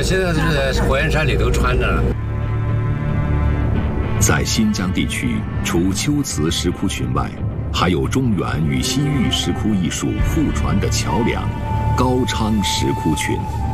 现在是火焰山里头穿着。 在新疆地区，除龟兹石窟群外，还有中原与西域石窟艺术互传的桥梁——高昌石窟群。